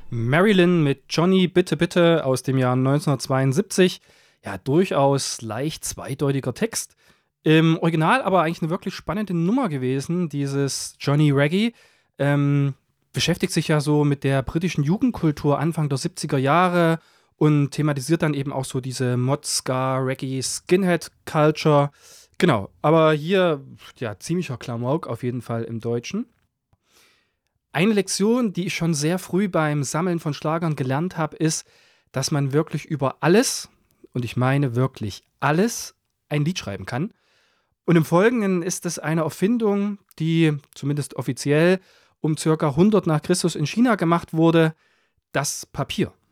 Marilyn mit Johnny Bitte Bitte aus dem Jahr 1972. Ja, durchaus leicht zweideutiger Text. Im Original aber eigentlich eine wirklich spannende Nummer gewesen, dieses Johnny Reggae. Ähm, Beschäftigt sich ja so mit der britischen Jugendkultur Anfang der 70er Jahre und thematisiert dann eben auch so diese Mod-Ska, Reggae, Skinhead-Culture. Genau, aber hier, ja, ziemlicher Klamauk auf jeden Fall im Deutschen. Eine Lektion, die ich schon sehr früh beim Sammeln von Schlagern gelernt habe, ist, dass man wirklich über alles, und ich meine wirklich alles, ein Lied schreiben kann. Und im Folgenden ist es eine Erfindung, die zumindest offiziell um circa 100 nach Christus in China gemacht wurde, das Papier.